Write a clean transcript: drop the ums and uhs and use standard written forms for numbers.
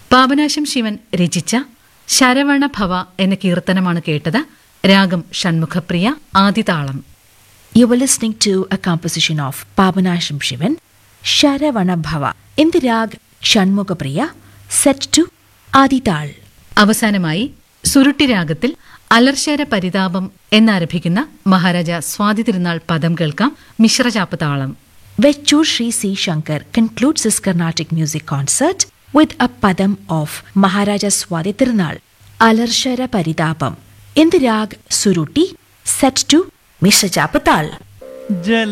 പാപനാശം ശിവൻ രചിച്ച ശരവണ ഭവ എന്ന കീർത്തനമാണ് കേട്ടത്. രാഗം Shanmukhapriya, ആദിതാളം. You were listening to a composition of Pavanasham Shivan, Sharavana Bhava, in the rag Shanmugapriya, set to Adital. അവസാനമായി സുരുട്ടി രാഗത്തിൽ അലർശര പരിതാപം എന്നാരംഭിക്കുന്ന മഹാരാജ സ്വാതി തിരുനാൾ പദം കേൾക്കാം. മിശ്രചാപ്പ് താളം. Vechur Sri C. Shankar concludes his Carnatic music concert with a padam of Maharaja Swati Tirunal, Alarshara Paridapam, in the rag Suruti, set to Mishra Chapatal.